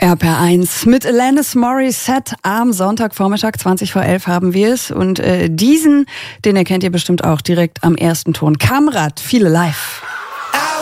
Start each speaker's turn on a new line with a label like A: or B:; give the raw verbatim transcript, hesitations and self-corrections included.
A: R P R eins mit Alanis Morissette am Sonntagvormittag, zwanzig vor elf haben wir es. Und äh, diesen, den erkennt ihr bestimmt auch direkt am ersten Ton. Kamrat, viele live.